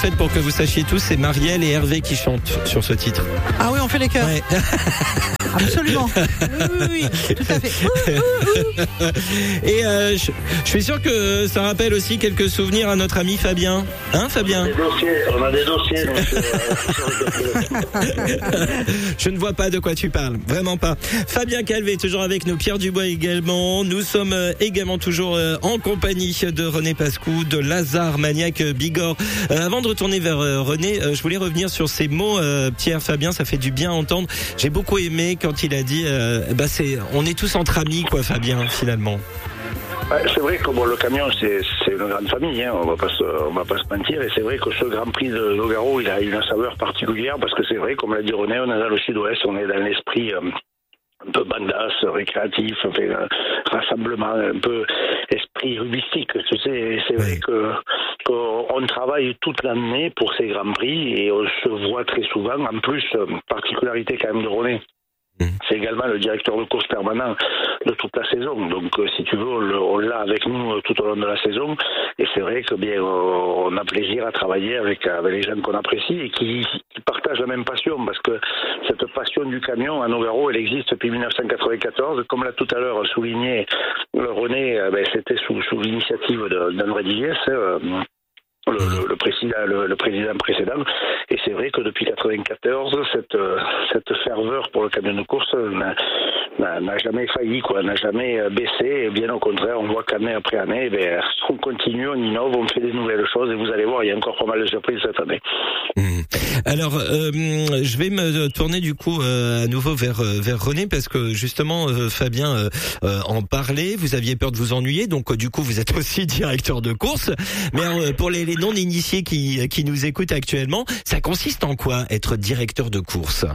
fait, pour que vous sachiez tous, c'est Marielle et Hervé qui chantent sur ce titre. Ah oui, on fait les chœurs. Ouais. Absolument. Oui, tout à fait. Et je suis sûr que ça rappelle aussi quelques souvenirs à notre ami Fabien. Hein, Fabien? On a des dossiers. Je ne vois pas de quoi tu parles, vraiment pas. Fabien Calvé, toujours avec nous, Pierre Dubois également. Nous sommes également toujours en compagnie de René Pascou, de Lazare Maniac Bigorre. Avant de retourner vers René, je voulais revenir sur ces mots, Pierre, Fabien, ça fait du bien à entendre. J'ai beaucoup aimé quand il a dit, on est tous entre amis, quoi, Fabien, finalement. C'est vrai que le camion, c'est une grande famille, hein, on va pas se mentir, et c'est vrai que ce Grand Prix de Nogaro, il a une saveur particulière, parce que c'est vrai, comme l'a dit René, on est dans le sud-ouest, on est dans l'esprit un peu bandas, récréatif, rassemblement, un peu esprit rubistique, tu sais, et c'est vrai qu'on travaille toute l'année pour ces Grands Prix, et on se voit très souvent, en plus, particularité quand même de René. C'est également le directeur de course permanent de toute la saison. Donc, si tu veux, on l'a avec nous tout au long de la saison. Et c'est vrai que on a plaisir à travailler avec les gens qu'on apprécie et qui partagent la même passion. Parce que cette passion du camion à Nogaro, elle existe depuis 1994. Comme l'a tout à l'heure souligné René, c'était sous l'initiative d'André Didiès. Le président précédent, et c'est vrai que depuis 1994, cette ferveur pour le camion de course n'a jamais failli, n'a jamais baissé, et bien au contraire, on voit qu'année après année, on continue, on innove, on fait des nouvelles choses, et vous allez voir, il y a encore pas mal de surprises cette année. Alors, je vais me tourner du coup à nouveau vers René, parce que justement, Fabien en parlait, vous aviez peur de vous ennuyer, donc du coup, vous êtes aussi directeur de course, mais pour les non-initiés qui nous écoutent actuellement, ça consiste en quoi, être directeur de course?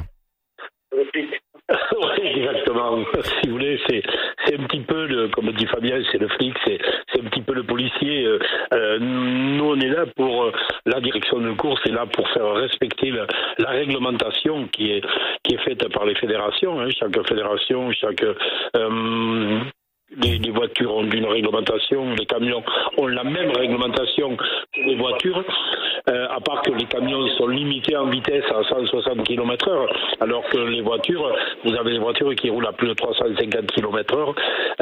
Oui, exactement. Si vous voulez, c'est un petit peu, comme dit Fabien, c'est le flic, c'est un petit peu le policier. Nous, on est là pour la direction de course, est là pour faire respecter la réglementation qui est faite par les fédérations. Hein. Chaque fédération, les voitures ont une réglementation, les camions ont la même réglementation que les voitures, à part que les camions sont limités en vitesse à 160 km/h, alors que les voitures, vous avez des voitures qui roulent à plus de 350 km/h.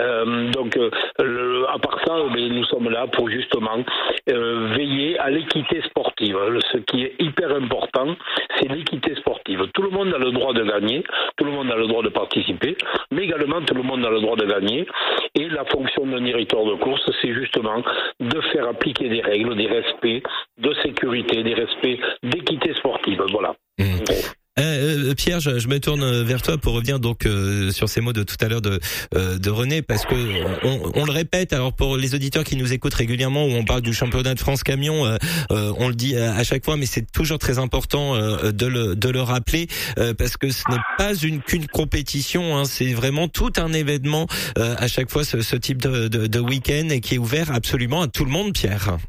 À part ça, nous sommes là pour justement veiller à l'équité sportive. Ce qui est hyper important, c'est l'équité sportive. Tout le monde a le droit de gagner, tout le monde a le droit de participer, mais également tout le monde a le droit de gagner. Et la fonction d'un directeur de course, c'est justement de faire appliquer des règles, des respects de sécurité, des respects d'équité sportive. Voilà. Pierre, je me tourne vers toi pour revenir donc sur ces mots de tout à l'heure de René, parce que on le répète. Alors pour les auditeurs qui nous écoutent régulièrement, où on parle du championnat de France camion, on le dit à chaque fois, mais c'est toujours très important de le rappeler, parce que ce n'est pas qu'une compétition, hein, c'est vraiment tout un événement à chaque fois, ce type de week-end, et qui est ouvert absolument à tout le monde, Pierre.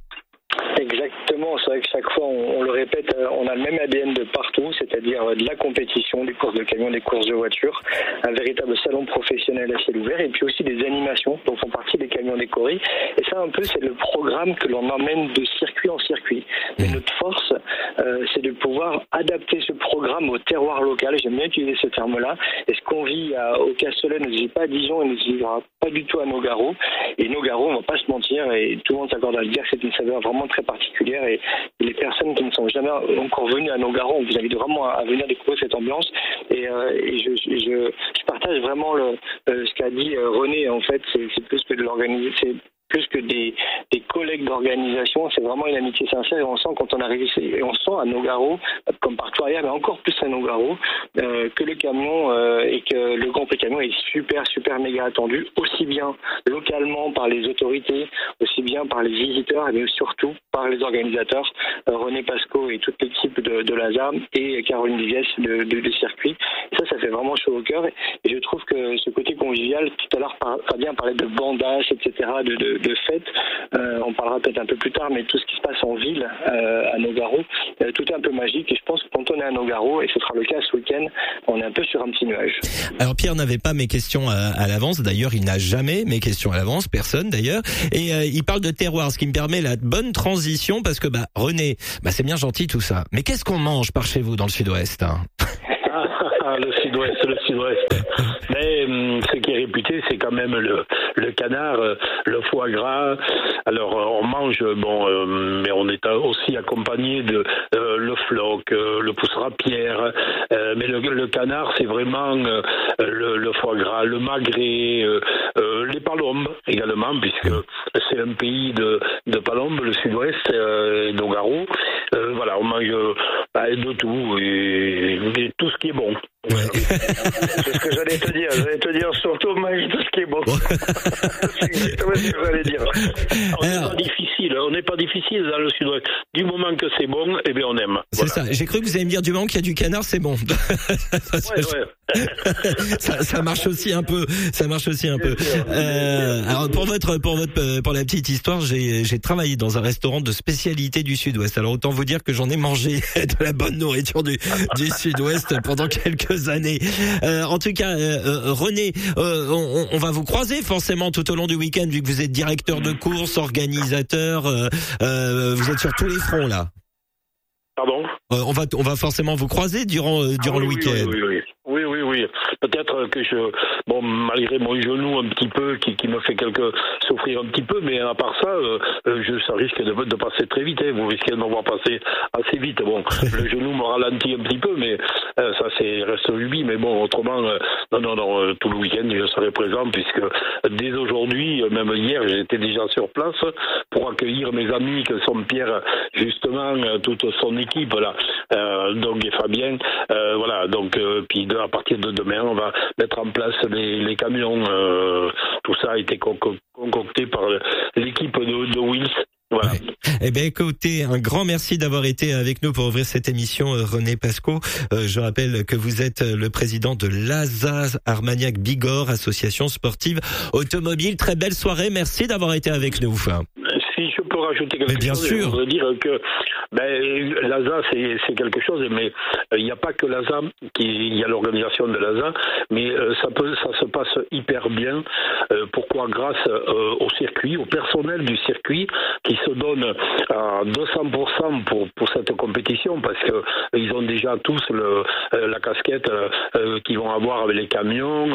C'est vrai que chaque fois, on le répète, on a le même ADN de partout, c'est-à-dire de la compétition, des courses de camions, des courses de voitures, un véritable salon professionnel à ciel ouvert, et puis aussi des animations dont font partie des camions décorés. Et ça, un peu, c'est le programme que l'on emmène de circuit en circuit. Mais notre force, c'est de pouvoir adapter ce programme au terroir local. J'aime bien utiliser ce terme-là. Et ce qu'on vit au Castellet ne se vit pas à Dijon et ne se vivra pas du tout à Nogaro. Et Nogaro, on va pas se mentir, et tout le monde s'accorde à le dire, que c'est une saveur vraiment très particulière. Et les personnes qui ne sont jamais encore venues à Nogaro, on vous invite vraiment à venir découvrir cette ambiance. Et je partage vraiment ce qu'a dit René. En fait, c'est plus que de l'organiser, c'est plus que des collègues d'organisation, c'est vraiment une amitié sincère, et on sent quand on arrive ici, et on sent à Nogaro, comme partout ailleurs, mais encore plus à Nogaro, que le camion et que le Grand Prix camion est super méga attendu, aussi bien localement par les autorités, aussi bien par les visiteurs, mais surtout par les organisateurs, René Pascot et toute l'équipe de Lazare, et Caroline Diviès du circuit. Et ça fait vraiment chaud au cœur, et je trouve que ce côté convivial, tout à l'heure Fabien parlait de bandages, etc., de fête. On parlera peut-être un peu plus tard, mais tout ce qui se passe en ville à Nogaro, tout est un peu magique. Et je pense que quand on est à Nogaro, et ce sera le cas ce week-end, on est un peu sur un petit nuage. Alors Pierre n'avait pas mes questions à l'avance. D'ailleurs, il n'a jamais mes questions à l'avance, personne d'ailleurs. Et il parle de terroir, ce qui me permet la bonne transition parce que René, c'est bien gentil tout ça. Mais qu'est-ce qu'on mange par chez vous dans le Sud-Ouest, hein? Le Sud-Ouest. Mais ce qui est réputé, c'est quand même le canard, le foie gras. Alors on mange, mais on est aussi accompagné de le floc, le poussera-pierre. Mais le canard, c'est vraiment le foie gras, le magret, les palombes également, puisque c'est un pays de palombes, le Sud-Ouest, Nogaro. On mange de tout et tout ce qui est bon. Ouais. C'est ce que j'allais te dire. J'allais te dire surtout mange tout ce qui est bon. C'est exactement ce que j'allais dire. On n'est pas difficile dans le Sud-Ouest. Du moment que c'est bon, on aime. C'est ça. J'ai cru que vous allez me dire du moment qu'il y a du canard, c'est bon. Ouais. ça marche aussi un peu. Alors pour la petite histoire, j'ai travaillé dans un restaurant de spécialité du Sud-Ouest. Alors autant vous dire que j'en ai mangé de la bonne nourriture du Sud-Ouest pendant quelques années. En tout cas, René, on va vous croiser forcément tout au long du week-end vu que vous êtes directeur de course, organisateur. Vous êtes sur tous les fronts là. Pardon ? On va forcément vous croiser durant le week-end. Oui. Peut-être que malgré mon genou un petit peu, qui me fait souffrir un petit peu, mais à part ça, ça risque de passer très vite. Vous risquez de me voir passer assez vite. Bon, le genou me ralentit un petit peu, mais ça reste lubi. Mais bon, autrement, non, tout le week-end je serai présent puisque dès aujourd'hui, même hier, j'étais déjà sur place pour accueillir mes amis que sont Pierre, justement, toute son équipe là, donc et Fabien, puis à partir de demain, on va mettre en place les camions. Tout ça a été concocté par l'équipe de Wills. Voilà. Ouais. Écoutez, un grand merci d'avoir été avec nous pour ouvrir cette émission, René Pascot. Je rappelle que vous êtes le président de l'ASA Armagnac Bigorre, association sportive automobile. Très belle soirée. Merci d'avoir été avec nous. Si je peux rajouter quelque bien chose, sûr. Je voudrais dire que l'ASA c'est quelque chose, mais il n'y a pas que l'ASA, il y a l'organisation de l'ASA, mais ça se passe hyper bien. Pourquoi ? Grâce au circuit, au personnel du circuit qui se donne à 200% pour cette compétition parce que ils ont déjà tous la casquette qu'ils vont avoir avec les camions,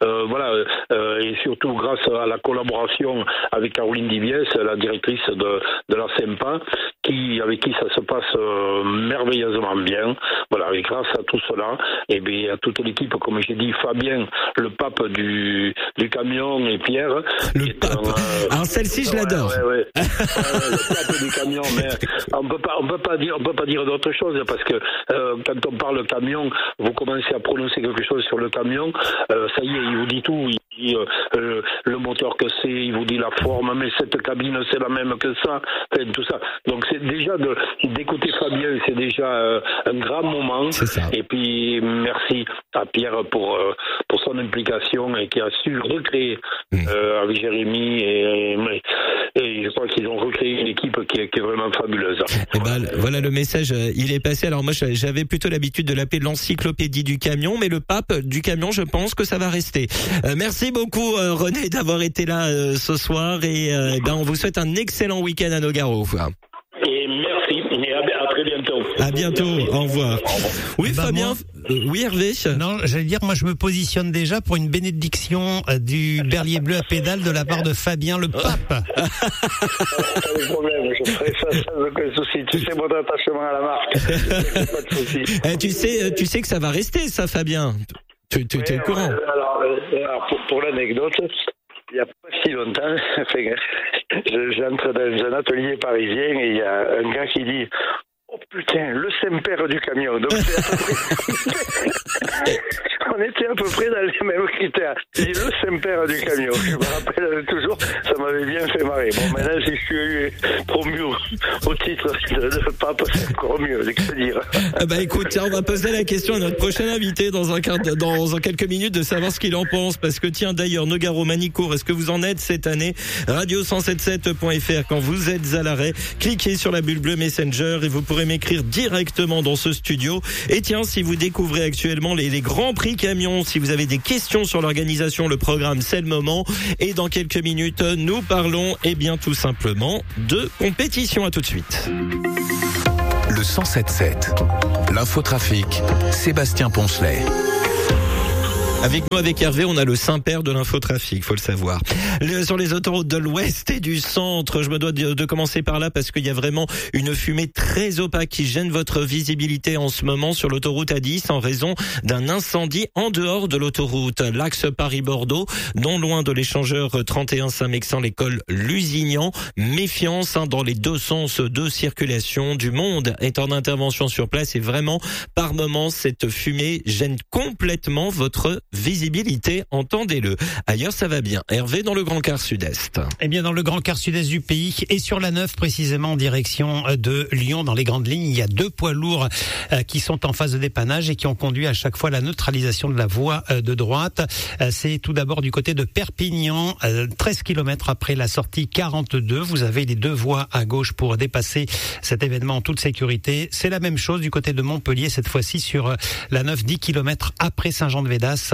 et surtout grâce à la collaboration avec Caroline Diviès, la directrice de la SEMPA, avec qui ça se passe merveilleusement bien. Voilà, et grâce à tout cela, à toute l'équipe, comme j'ai dit, Fabien, le pape du camion, et Pierre. Le pape. Alors celle-ci, je l'adore. Ouais. Le pape du camion, mais on peut pas dire d'autre chose parce que quand on parle camion, vous commencez à prononcer quelque chose sur le camion, ça y est, il vous dit tout. Il dit le moteur que c'est, il vous dit la forme, mais cette cabine c'est la même que ça, tout ça. Donc c'est déjà d'écouter Fabien, c'est déjà un grand moment. C'est ça. Et puis merci à Pierre pour son implication et qui a su recréer avec Jérémy et je crois qu'ils ont recréé une équipe qui est vraiment fabuleuse. Voilà, le message, il est passé. Alors moi j'avais plutôt l'habitude de l'appeler l'encyclopédie du camion, mais le pape du camion, je pense que ça va rester. Merci beaucoup René d'avoir été là ce soir et on vous souhaite un excellent week-end à Nogaro. Et merci et à très bientôt. À bientôt, au revoir. Oui Fabien, oui Hervé. Non, j'allais dire, moi je me positionne déjà pour une bénédiction du berlier bleu à pédale de la part de Fabien le pape. Pas de problème, je ferai ça sans aucun souci. Tu sais mon attachement à la marque. Pas de souci. Tu sais que ça va rester ça Fabien. Tu es au courant. Alors pour l'anecdote, il n'y a pas si longtemps, j'entre dans un atelier parisien et il y a un gars qui dit « Oh putain, le Saint-Père du camion !» Donc on était à peu près dans les mêmes critères. J'ai dit le Saint-Père du camion. Je me rappelle toujours, ça m'avait bien fait marrer. Bon, maintenant, si je suis promu au titre de pape, c'est encore mieux, c'est que dire. Écoute, on va poser la question à notre prochain invité dans quelques minutes de savoir ce qu'il en pense. Parce que tiens, d'ailleurs, Nogaro, Manicourt, est-ce que vous en êtes cette année? Radio177.fr, quand vous êtes à l'arrêt, cliquez sur la bulle bleue Messenger et vous pourrez m'écrire directement dans ce studio. Et tiens, si vous découvrez actuellement les grands prix camions, si vous avez des questions sur l'organisation, le programme, c'est le moment. Et dans quelques minutes, nous parlons, tout simplement de compétition. À tout de suite. Le 107.7, l'infotrafic, Sébastien Poncelet. Avec nous, avec Hervé, on a le Saint-Père de l'infotrafic, faut le savoir. Sur les autoroutes de l'Ouest et du Centre, je me dois de commencer par là parce qu'il y a vraiment une fumée très opaque qui gêne votre visibilité en ce moment sur l'autoroute A10 en raison d'un incendie en dehors de l'autoroute. L'axe Paris-Bordeaux, non loin de l'échangeur 31 Saint-Mexan, l'école Lusignan. Méfiance dans les deux sens de circulation. Du monde est en intervention sur place et vraiment, par moments, cette fumée gêne complètement votre visibilité, entendez-le. Ailleurs, ça va bien. Hervé, dans le Grand Quart Sud-Est. Eh bien, dans le Grand Quart Sud-Est du pays et sur la 9, précisément en direction de Lyon, dans les grandes lignes, il y a 2 poids lourds qui sont en phase de dépannage et qui ont conduit à chaque fois à la neutralisation de la voie de droite. C'est tout d'abord du côté de Perpignan, 13 km après la sortie 42. Vous avez les 2 voies à gauche pour dépasser cet événement en toute sécurité. C'est la même chose du côté de Montpellier, cette fois-ci sur la 9, 10 km après Saint-Jean-de-Védas.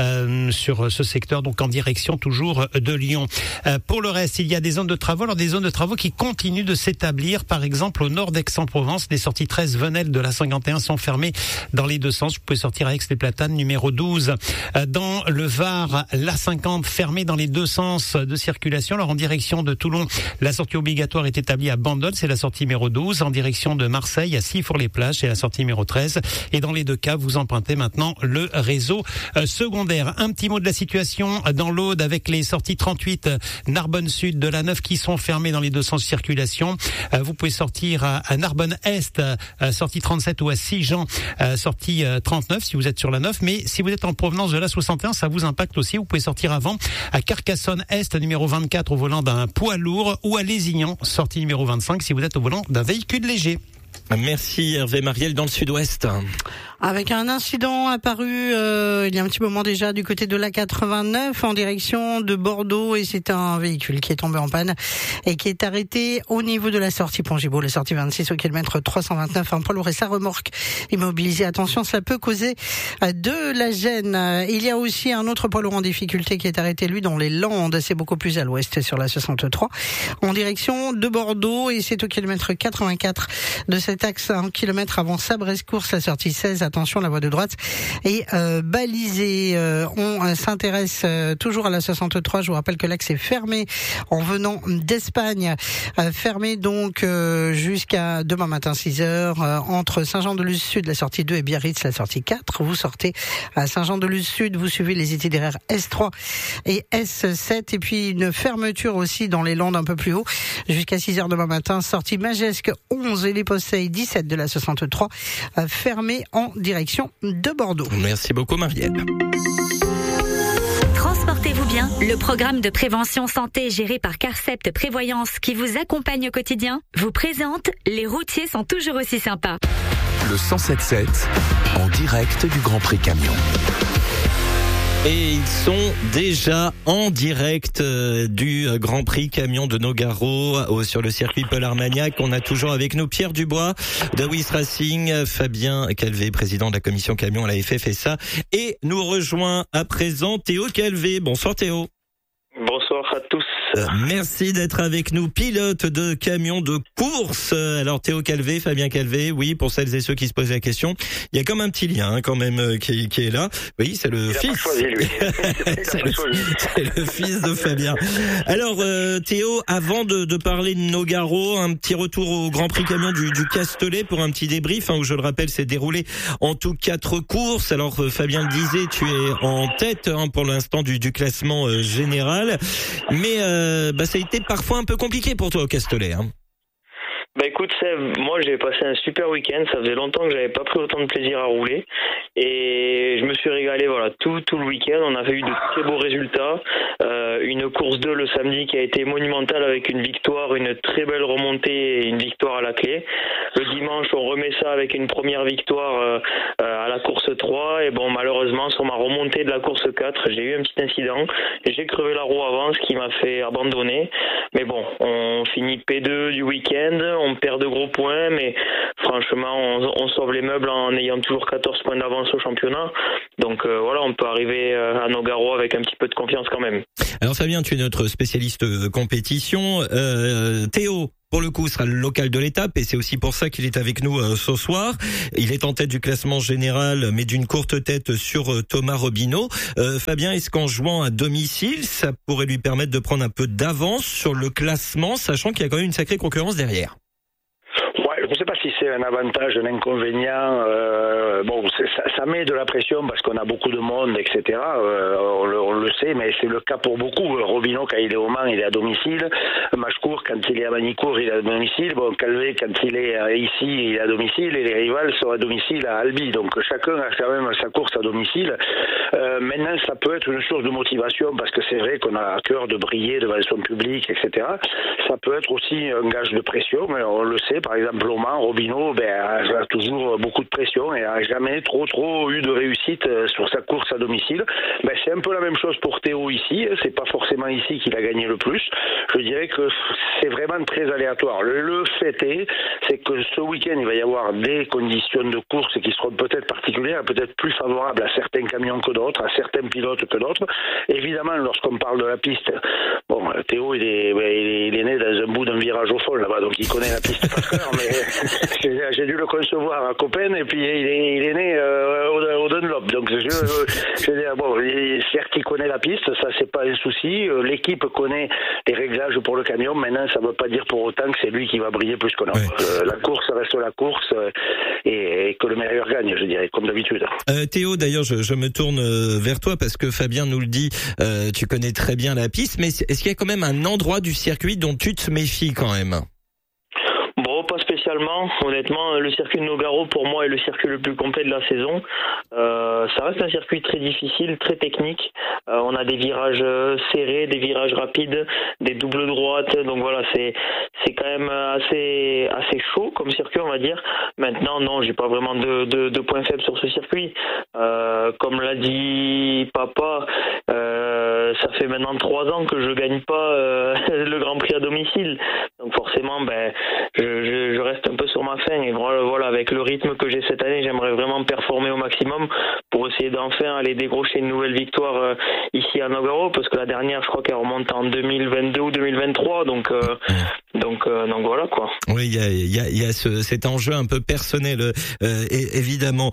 Sur ce secteur, donc en direction toujours de Lyon. Pour le reste, il y a des zones de travaux. Alors des zones de travaux qui continuent de s'établir. Par exemple, au nord d'Aix-en-Provence, les sorties 13 Venelle de la 51 sont fermées dans les deux sens. Vous pouvez sortir à Aix-les-Platanes, numéro 12. Dans le Var, la 50 fermée dans les deux sens de circulation. Alors en direction de Toulon, la sortie obligatoire est établie à Bandol, c'est la sortie numéro 12. En direction de Marseille, à Sifour-les-Plages, c'est la sortie numéro 13. Et dans les deux cas, vous empruntez maintenant le réseau secondaire. Un petit mot de la situation dans l'Aude avec les sorties 38 Narbonne Sud de la 9 qui sont fermées dans les deux sens de circulation. Vous pouvez sortir à Narbonne Est, sortie 37 ou à Sigean, sortie 39 si vous êtes sur la 9. Mais si vous êtes en provenance de la 61, ça vous impacte aussi. Vous pouvez sortir avant à Carcassonne Est, numéro 24 au volant d'un poids lourd, ou à Lézignan, sortie numéro 25 si vous êtes au volant d'un véhicule léger. Merci Hervé. Marielle dans le Sud-Ouest. Avec un incident apparu il y a un petit moment déjà du côté de la 89 en direction de Bordeaux, et c'est un véhicule qui est tombé en panne et qui est arrêté au niveau de la sortie Pont-Gibaud, la sortie 26 au kilomètre 329. Un poids lourd et sa remorque immobilisée. Attention, ça peut causer de la gêne. Il y a aussi un autre poids lourd en difficulté qui est arrêté, lui, dans les Landes. C'est beaucoup plus à l'ouest, sur la 63 en direction de Bordeaux, et c'est au kilomètre 84 de cet axe, un kilomètre avant Sabrès-Course, la sortie 16. Attention, la voie de droite est balisée. On s'intéresse toujours à la 63. Je vous rappelle que l'axe est fermé en venant d'Espagne. Fermé donc jusqu'à demain matin 6h. Entre Saint-Jean-de-Luz Sud, la sortie 2, et Biarritz, la sortie 4. Vous sortez à Saint-Jean-de-Luz Sud, vous suivez les itinéraires S3 et S7. Et puis une fermeture aussi dans les Landes un peu plus haut jusqu'à 6h demain matin. Sortie Magesque 11 et les Posseilles 17 de la 63. Fermé en direction de Bordeaux. Merci beaucoup Marielle. Transportez-vous bien, le programme de prévention santé géré par Carcept Prévoyance qui vous accompagne au quotidien vous présente Les routiers sont toujours aussi sympas. Le 107.7 en direct du Grand Prix Camion. Et ils sont déjà en direct du Grand Prix Camion de Nogaro sur le circuit Paul Armagnac. On a toujours avec nous Pierre Dubois de Wiss Racing, Fabien Calvé, président de la commission camion à la FFSA, et nous rejoint à présent Théo Calvé. Bonsoir Théo. Bonsoir à tous. Merci d'être avec nous, pilote de camion de course. Alors Théo Calvé, Fabien Calvé, oui, pour celles et ceux qui se posent la question, il y a comme un petit lien quand même qui est là. Oui, c'est le fils. Choisi, lui. c'est le fils de Fabien. Alors Théo, avant de parler de Nogaro, un petit retour au Grand Prix Camion du Castellet pour un petit débrief, où je le rappelle, c'est déroulé en tout 4 courses. Alors Fabien le disait, tu es en tête pour l'instant du classement général, mais ça a été parfois un peu compliqué pour toi au Castellet. Bah écoute Seb, moi j'ai passé un super week-end, ça faisait longtemps que j'avais pas pris autant de plaisir à rouler et je me suis régalé tout le week-end, on avait eu de très beaux résultats, une course 2 le samedi qui a été monumentale avec une victoire, une très belle remontée et une victoire à la clé. Le dimanche on remet ça avec une première victoire à la course 3 et bon malheureusement sur ma remontée de la course 4 j'ai eu un petit incident, j'ai crevé la roue avant ce qui m'a fait abandonner, mais bon on finit P2 du week-end, on perd de gros points, mais franchement, on sauve les meubles en ayant toujours 14 points d'avance au championnat. Donc voilà, on peut arriver à Nogaro avec un petit peu de confiance quand même. Alors Fabien, tu es notre spécialiste compétition. Théo, pour le coup, sera le local de l'étape et c'est aussi pour ça qu'il est avec nous ce soir. Il est en tête du classement général, mais d'une courte tête sur Thomas Robineau. Fabien, est-ce qu'en jouant à domicile, ça pourrait lui permettre de prendre un peu d'avance sur le classement, sachant qu'il y a quand même une sacrée concurrence derrière? Je ne sais pas si c'est un avantage, un inconvénient. Ça met de la pression parce qu'on a beaucoup de monde, etc. On le sait, mais c'est le cas pour beaucoup. Robineau, quand il est au Mans, il est à domicile. Machcourt, quand il est à Manicourt, il est à domicile. Bon, Calvé, quand il est ici, il est à domicile. Et les rivales sont à domicile à Albi. Donc chacun a quand même sa course à domicile. Maintenant, ça peut être une source de motivation parce que c'est vrai qu'on a à cœur de briller devant son public, etc. Ça peut être aussi un gage de pression, mais on le sait. Par exemple, au Mans, Robineau a toujours beaucoup de pression et n'a jamais trop eu de réussite sur sa course à domicile. C'est un peu la même chose pour Théo ici. C'est pas forcément ici qu'il a gagné le plus. Je dirais que c'est vraiment très aléatoire. Le fait c'est que ce week-end, il va y avoir des conditions de course qui seront peut-être particulières, peut-être plus favorables à certains camions que d'autres, à certains pilotes que d'autres. Évidemment, lorsqu'on parle de la piste, Théo, il est né dans un bout d'un virage au fond là-bas, donc il connaît la piste par cœur, mais j'ai dû le concevoir à Copen et puis il est né au Dunlop. Donc certes il connaît la piste, ça c'est pas un souci. L'équipe connaît les réglages pour le camion. Maintenant, ça veut pas dire pour autant que c'est lui qui va briller plus que l'autre. Ouais. La course reste la course et que le meilleur gagne, je dirais, comme d'habitude. Théo, d'ailleurs, je me tourne vers toi parce que Fabien nous le dit, tu connais très bien la piste, mais est-ce qu'il y a quand même un endroit du circuit dont tu te méfies quand même? Bon, pas spécialement. Honnêtement, le circuit de Nogaro, pour moi, est le circuit le plus complet de la saison. Ça reste un circuit très difficile, très technique. On a des virages serrés, des virages rapides, des doubles droites. Donc voilà, c'est quand même assez chaud comme circuit, on va dire. Maintenant, non, j'ai pas vraiment de points faibles sur ce circuit. Comme l'a dit Papa, ça fait maintenant 3 ans que je gagne pas le Grand Prix à domicile. Donc forcément, je reste un peu sur ma faim et voilà, avec le rythme que j'ai cette année, j'aimerais vraiment performer au maximum pour essayer d'enfin aller décrocher une nouvelle victoire ici à Nogaro, parce que la dernière, je crois qu'elle remonte en 2022 ou 2023, donc voilà quoi. Oui, il y a cet enjeu un peu personnel, évidemment,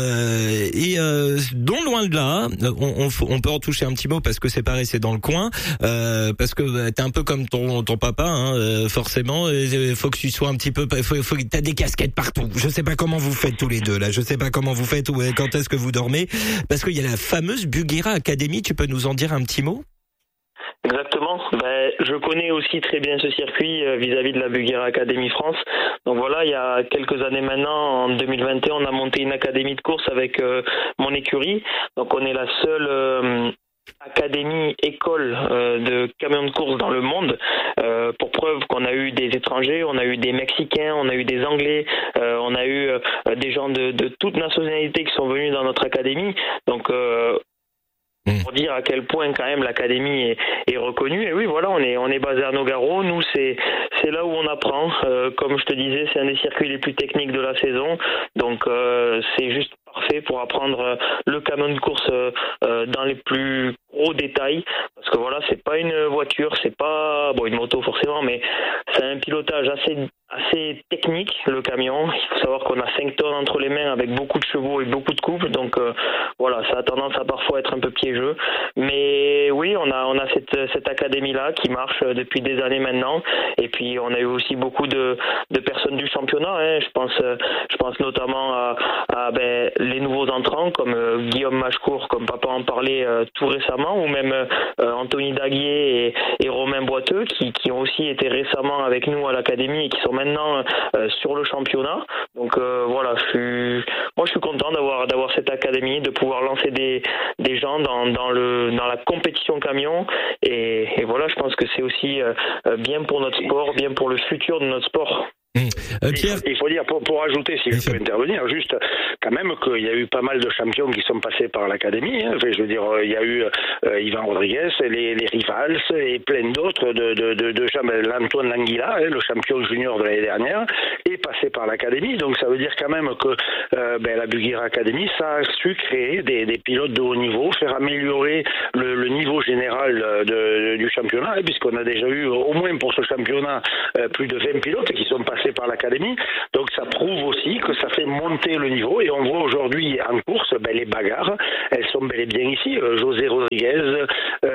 dont loin de là, on peut en toucher un petit mot parce que c'est pareil, c'est dans le coin, parce que t'es un peu comme ton papa, hein, forcément, il faut que tu sois un petit peu, faut que t'as des casquettes partout. Je sais pas comment vous faites tous les deux là, je sais pas comment vous faites ou quand est-ce que vous dormez, parce qu'il y a la fameuse Bugheera Academy. Tu peux nous en dire un petit mot? Exactement. Je connais aussi très bien ce circuit vis-à-vis de la Bugheera Academy France. Donc voilà, il y a quelques années maintenant, en 2021, on a monté une académie de course avec mon écurie. Donc on est la seule académie, école de camions de course dans le monde. Pour preuve qu'on a eu des étrangers, on a eu des Mexicains, on a eu des Anglais, on a eu des gens de toute nationalité qui sont venus dans notre académie. Donc pour dire à quel point quand même l'académie est reconnue. Et oui, voilà, on est basé à Nogaro. Nous, c'est là où on apprend. Comme je te disais, c'est un des circuits les plus techniques de la saison. Donc c'est juste parfait pour apprendre le camion de course dans les plus gros détails, parce que voilà, c'est pas une voiture, c'est pas une moto forcément, mais c'est un pilotage assez technique, le camion. Il faut savoir qu'on a 5 tonnes entre les mains avec beaucoup de chevaux et beaucoup de couple, donc voilà, ça a tendance à parfois être un peu piégeux, mais oui, on a cette académie là qui marche depuis des années maintenant, et puis on a eu aussi beaucoup de personnes du championnat, hein. Je pense notamment à les nouveaux entrants comme Guillaume Machcourt, comme Papa en parlait tout récemment, ou même Anthony Daguier et Romain Boiteux qui ont aussi été récemment avec nous à l'académie et qui sont maintenant sur le championnat. Donc voilà, je suis content d'avoir cette académie, de pouvoir lancer des gens dans la compétition camion et voilà, je pense que c'est aussi bien pour notre sport, bien pour le futur de notre sport. Pierre, il faut dire, pour ajouter, si je peux intervenir, juste quand même qu'il y a eu pas mal de champions qui sont passés par l'académie. Enfin, je veux dire, il y a eu Ivan Rodriguez, les Rivals et plein d'autres de l'Antoine Languila, le champion junior de l'année dernière, est passé par l'académie. Donc ça veut dire quand même que la Buguera Academy, ça a su créer des pilotes de haut niveau, faire améliorer le niveau général du championnat, puisqu'on a déjà eu, au moins pour ce championnat, plus de 20 pilotes qui sont passés par l'académie, donc ça prouve aussi que ça fait monter le niveau et on voit aujourd'hui en course les bagarres, elles sont bel et bien ici. José Rodriguez,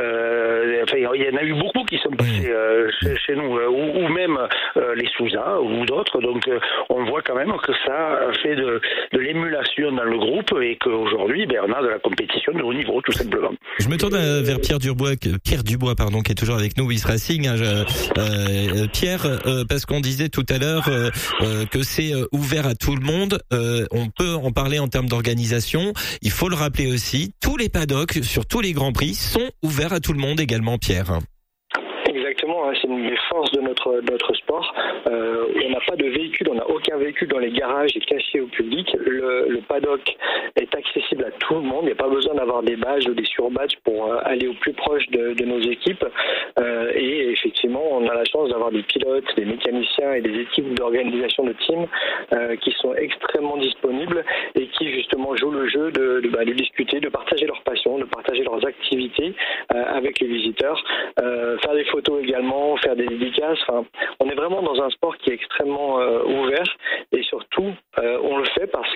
il y en a eu beaucoup qui sont passés chez nous, ou même les Souza ou d'autres, donc on voit quand même que ça fait de l'émulation dans le groupe et qu'aujourd'hui on a de la compétition de haut niveau tout simplement. Je me tourne vers Pierre Dubois, qui est toujours avec nous, Wiss Racing. Pierre, parce qu'on disait tout à l'heure que c'est ouvert à tout le monde. On peut en parler en termes d'organisation. Il faut le rappeler aussi, tous les paddocks sur tous les grands prix sont ouverts à tout le monde également, Pierre. Exactement, c'est une des forces de notre sport. On n'a pas de véhicule, on n'a aucun véhicule dans les garages et caché au public. Le paddock est accessible à tout le monde. Il n'y a pas besoin d'avoir des badges ou des surbadges pour aller au plus proche de nos équipes. Et effectivement, on a la chance d'avoir des pilotes, des mécaniciens et des équipes d'organisation de team qui sont extrêmement disponibles et qui justement jouent le jeu de discuter, de partager leur passion, de partager leurs activités avec les visiteurs, faire des photos également, faire des dédicaces. Enfin, on est vraiment dans un sport qui est extrêmement ouvert et surtout on le fait parce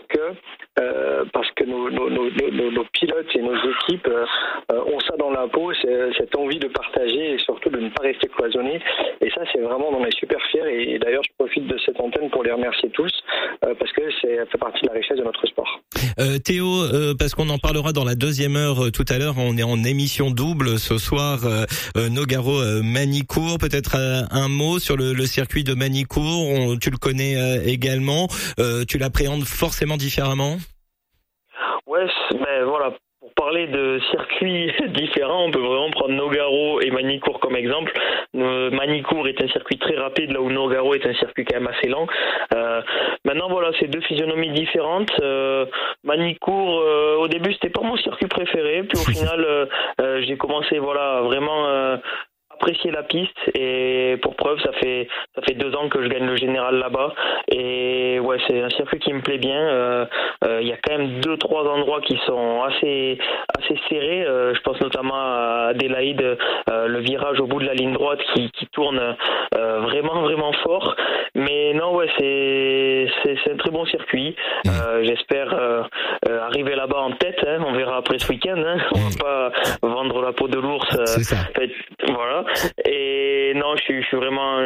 que nos pilotes et nos équipes ont ça dans la peau, cette envie de partager et surtout de ne pas rester cloisonnés. Et ça, c'est vraiment, on en est super fiers. Et d'ailleurs, je profite de cette antenne pour les remercier tous parce que ça fait partie de la richesse de notre sport. Théo, parce qu'on en parlera dans la deuxième heure tout à l'heure, on est en émission double ce soir, Nogaro Manicourt, peut-être un mot sur le circuit de Manicourt, tu le connais également, tu l'appréhendes forcément différemment? Ouais, voilà. Pour parler de circuits différents, on peut vraiment prendre Nogaro et Manicourt comme exemple. Manicourt est un circuit très rapide, là où Nogaro est un circuit quand même assez lent. Maintenant, voilà, c'est deux physionomies différentes. Manicourt, au début, c'était pas mon circuit préféré. Puis au final, j'ai commencé, voilà, vraiment apprécier la piste et pour preuve ça fait 2 ans que je gagne le général là-bas et ouais, c'est un circuit qui me plaît bien. Il y a quand même 2-3 endroits qui sont assez serrés. Je pense notamment à Adélaïde, le virage au bout de la ligne droite qui tourne vraiment fort. Mais non, ouais, c'est un très bon circuit. J'espère arriver là-bas en tête. On verra après ce week-end. On va pas vendre la peau de l'ours. C'est ça. Voilà. Et non, je suis vraiment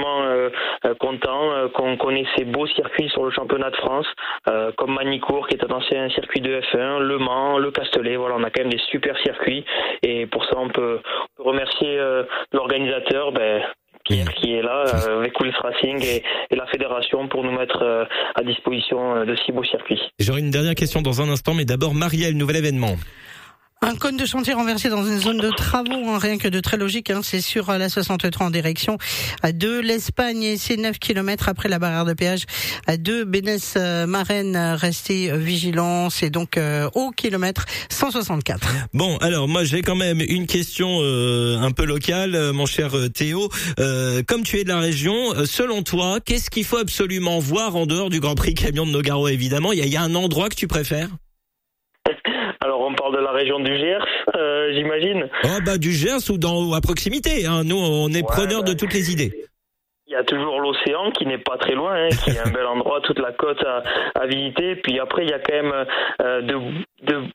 content qu'on connaisse ces beaux circuits sur le championnat de France, comme Manicourt qui est un ancien circuit de F1, Le Mans, le Castellet. Voilà, on a quand même des super circuits et pour ça on peut remercier l'organisateur, Pierre qui est là avec Wiss Racing et la fédération pour nous mettre à disposition de si beaux circuits. J'aurai une dernière question dans un instant, mais d'abord Marielle, nouvel événement. Un cône de chantier renversé dans une zone de travaux, rien que de très logique, c'est sur la 63 en direction de l'Espagne et c'est 9 km après la barrière de péage de Bénesse-Marraine. Restez vigilants, c'est donc au kilomètre 164. Bon, alors moi j'ai quand même une question un peu locale, mon cher Théo. Comme tu es de la région, selon toi, qu'est-ce qu'il faut absolument voir en dehors du Grand Prix Camion de Nogaro, évidemment? Il y a un endroit que tu préfères? Alors on parle de la région du Gers, j'imagine. Du Gers ou à proximité. Nous on est preneurs de toutes les idées. Il y a toujours l'océan qui n'est pas très loin, qui est un bel endroit, toute la côte à visiter. Puis après il y a quand même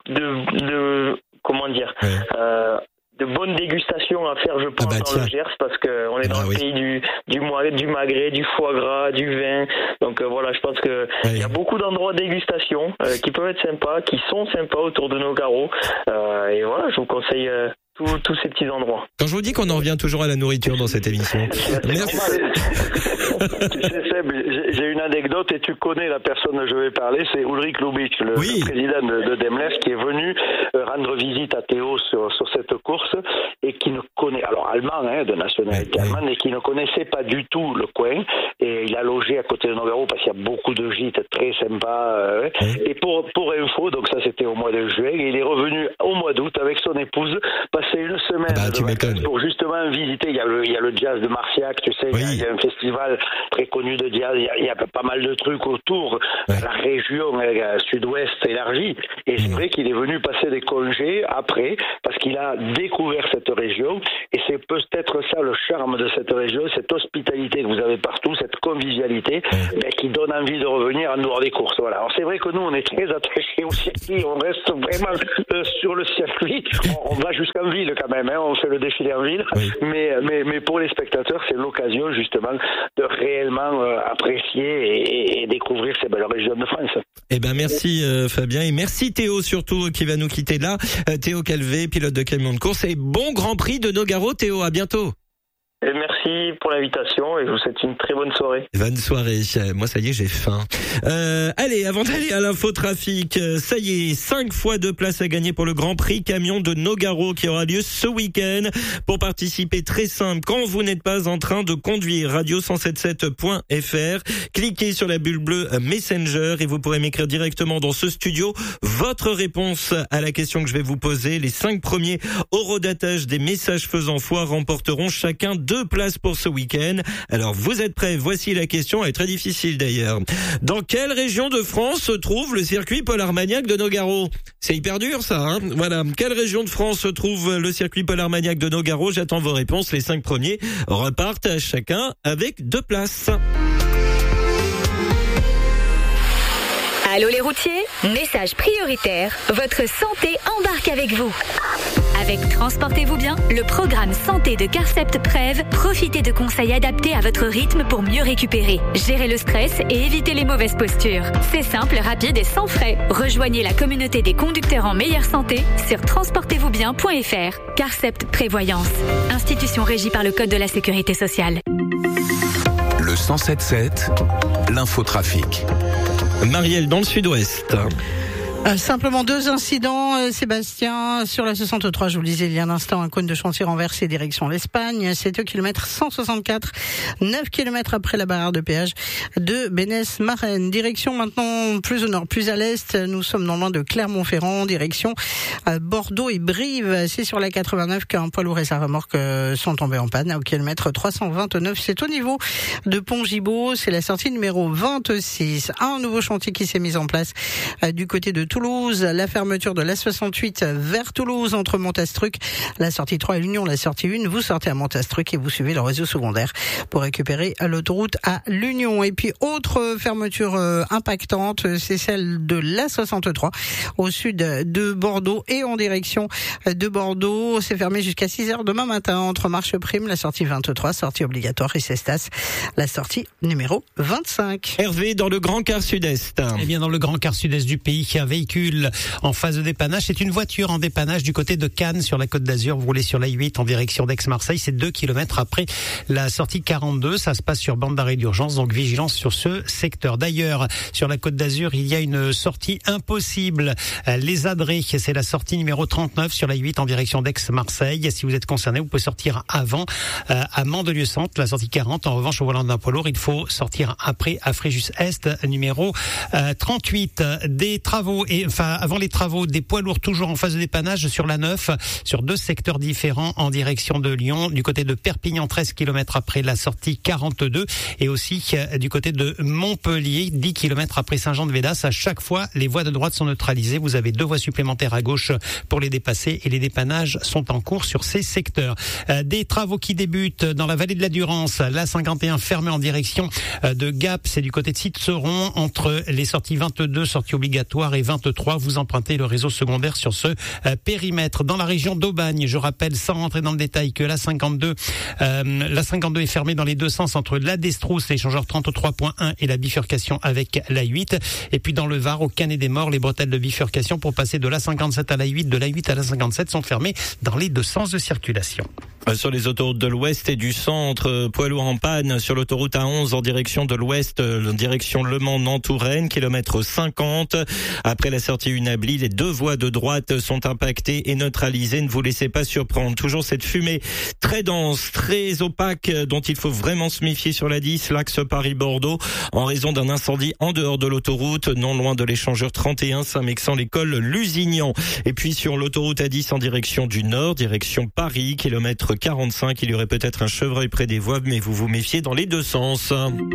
de bonnes dégustations à faire, je pense, dans le Gers, parce que on est dans le pays du magret, du foie gras, du vin. Donc voilà, je pense que il y a beaucoup d'endroits de dégustation qui peuvent être sympas, qui sont sympas autour de Nogaro. Et voilà, je vous conseille tous ces petits endroits. Quand je vous dis qu'on en revient toujours à la nourriture dans cette émission. Merci. Tu sais, Seb, j'ai une anecdote et tu connais la personne dont je vais parler, c'est Ulrich Lubitsch, le président de Daimler, qui est venu rendre visite à Théo sur cette course et qui ne connaît, alors allemand, de nationalité allemande, et qui ne connaissait pas du tout le coin. Et il a logé à côté de Nogaro parce qu'il y a beaucoup de gîtes très sympas. Et pour info, donc ça c'était au mois de juin, et il est revenu au mois d'août avec son épouse, passer une semaine de vacances pour justement visiter. Il y a le jazz de Marciac, tu sais, il y a un festival très connu de jazz, il y a pas mal de trucs autour, la région sud-ouest élargie. Et c'est vrai qu'il est venu passer des congés après, parce qu'il a découvert cette région, et c'est peut-être ça le charme de cette région, cette hospitalité que vous avez partout, cette convivialité, qui donne envie de revenir en dehors des courses. Voilà. Alors c'est vrai que nous, on est très attachés au circuit, on reste vraiment sur le circuit, on va jusqu'en ville quand même, on fait le défilé en ville, mais pour les spectateurs, c'est l'occasion justement de réellement apprécier et découvrir ces belles régions de France. Eh ben merci Fabien, et merci Théo surtout qui va nous quitter là. Théo Calvé, pilote de camion de course, et bon Grand Prix de Nogaro. Théo, à bientôt. Et merci pour l'invitation et je vous souhaite une très bonne soirée. Bonne soirée. Moi, ça y est, j'ai faim. Allez, avant d'aller à l'infotrafic, ça y est, 5 fois 2 places à gagner pour le Grand Prix camion de Nogaro qui aura lieu ce week-end. Pour participer, très simple, quand vous n'êtes pas en train de conduire, radio177.fr, cliquez sur la bulle bleue Messenger et vous pourrez m'écrire directement dans ce studio votre réponse à la question que je vais vous poser. Les 5 premiers au redatage des messages faisant foi remporteront chacun 2 places pour ce week-end. Alors vous êtes prêts? Voici la question, elle est très difficile d'ailleurs. Dans quelle région de France se trouve le circuit Paul Armagnac de Nogaro? C'est hyper dur ça, hein? Voilà. Quelle région de France se trouve le circuit Paul Armagnac de Nogaro? J'attends vos réponses. Les 5 premiers repartent chacun avec 2 places. Allô les routiers, message prioritaire, votre santé embarque avec vous. Avec Transportez-vous bien, le programme santé de Carcept Prev, profitez de conseils adaptés à votre rythme pour mieux récupérer, gérer le stress et éviter les mauvaises postures. C'est simple, rapide et sans frais. Rejoignez la communauté des conducteurs en meilleure santé sur transportezvousbien.fr. Carcept Prévoyance, institution régie par le Code de la Sécurité sociale. Le 107.7, l'infotrafic. Marielle, dans le sud-ouest. Simplement 2 incidents, Sébastien, sur la 63, je vous le disais il y a un instant, un cône de chantier renversé direction l'Espagne, c'est au kilomètre 164, 9 km après la barrière de péage de Bénès-Marennes. Direction maintenant plus au nord, plus à l'est, nous sommes non loin de Clermont-Ferrand, direction Bordeaux et Brive. C'est sur la 89 qu'un poids lourd et sa remorque sont tombés en panne au kilomètre 329. C'est au niveau de Pont-Gibaud, c'est la sortie numéro 26. Un nouveau chantier qui s'est mis en place du côté de Toulouse, la fermeture de l'A68 vers Toulouse entre Montastruc, la sortie 3 et l'Union, la sortie 1, vous sortez à Montastruc et vous suivez le réseau secondaire pour récupérer l'autoroute à l'Union. Et puis autre fermeture impactante, c'est celle de l'A63 au sud de Bordeaux et en direction de Bordeaux. C'est fermé jusqu'à 6h demain matin entre Marche Prime, la sortie 23, sortie obligatoire, et Cestas, la sortie numéro 25. Hervé, dans le Grand Quart Sud-Est. Eh bien, dans le Grand Quart Sud-Est du pays, un véhicule en phase de dépannage. C'est une voiture en dépannage du côté de Cannes sur la Côte d'Azur. Vous roulez sur la I8 en direction d'Aix-Marseille. C'est 2 km après la sortie 42. Ça se passe sur bande d'arrêt d'urgence. Donc vigilance sur ce secteur. D'ailleurs, sur la Côte d'Azur, il y a une sortie impossible. Les Adrets, c'est la sortie numéro 39 sur la I8 en direction d'Aix-Marseille. Si vous êtes concerné, vous pouvez sortir avant à Mandelieu-Centre, la sortie 40. En revanche, au volant d'un poids lourd, il faut sortir après à Fréjus-Est, numéro 38. Des travaux avant les travaux, des poids lourds toujours en phase de dépannage sur la 9, sur 2 secteurs différents en direction de Lyon, du côté de Perpignan, 13 km après la sortie 42, et aussi du côté de Montpellier, 10 km après Saint-Jean-de-Védas. À chaque fois, les voies de droite sont neutralisées. Vous avez 2 voies supplémentaires à gauche pour les dépasser, et les dépannages sont en cours sur ces secteurs. Des travaux qui débutent dans la vallée de la Durance, la 51 fermée en direction de Gap, c'est du côté de Citzeron, entre les sorties 22, sorties obligatoires, et 20 43. Vous empruntez le réseau secondaire sur ce périmètre. Dans la région d'Aubagne, je rappelle, sans rentrer dans le détail, que la 52 est fermée dans les deux sens entre la Destrousse, l'échangeur 33.1 et la bifurcation avec la 8. Et puis dans le Var, au Canet des Morts, les bretelles de bifurcation pour passer de la 57 à la 8, de la 8 à la 57 sont fermées dans les deux sens de circulation. Sur les autoroutes de l'Ouest et du centre, poids lourd en panne sur l'autoroute A11 en direction de l'Ouest, en direction Le Mans-Nantouraine, kilomètre 50. Après la sortie Unabli, les deux voies de droite sont impactées et neutralisées. Ne vous laissez pas surprendre. Toujours cette fumée très dense, très opaque, dont il faut vraiment se méfier sur la 10, l'axe Paris-Bordeaux, en raison d'un incendie en dehors de l'autoroute, non loin de l'échangeur 31, Saint-Mexan-l'École, Lusignan. Et puis sur l'autoroute A10 en direction du nord, direction Paris, kilomètre 45, il y aurait peut-être un chevreuil près des voies, mais vous vous méfiez dans les deux sens.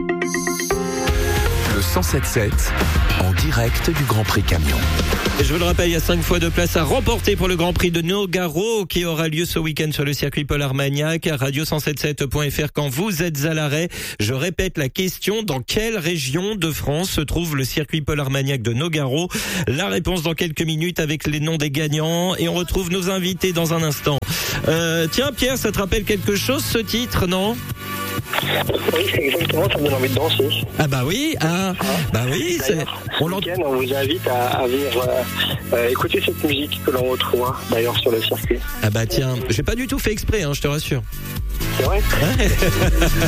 Le 107.7 en direct du Grand Prix Camion. Et je vous le rappelle, il y a 5 fois de place à remporter pour le Grand Prix de Nogaro qui aura lieu ce week-end sur le circuit Paul Armagnac. Radio177.fr quand vous êtes à l'arrêt. Je répète la question, dans quelle région de France se trouve le circuit Paul Armagnac de Nogaro? La réponse dans quelques minutes avec les noms des gagnants et on retrouve nos invités dans un instant. Tiens Pierre, ça te rappelle quelque chose ce titre, non? Oui, c'est exactement, ça me donne envie de danser. Ah bah oui, bah oui, on vous invite à venir écouter cette musique que l'on retrouvera d'ailleurs sur le circuit. Ah bah tiens, j'ai pas du tout fait exprès, je te rassure. C'est vrai.